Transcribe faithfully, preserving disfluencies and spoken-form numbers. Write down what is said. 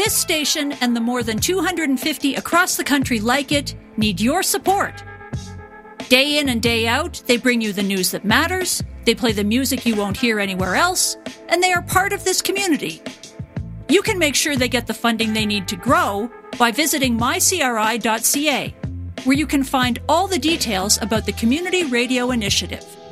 This station and the more than two hundred fifty across the country like it need your support. Day in and day out, they bring you the news that matters, they play the music you won't hear anywhere else, and they are part of this community. You can make sure they get the funding they need to grow by visiting my c r i dot c a, where you can find all the details about the Community Radio Initiative.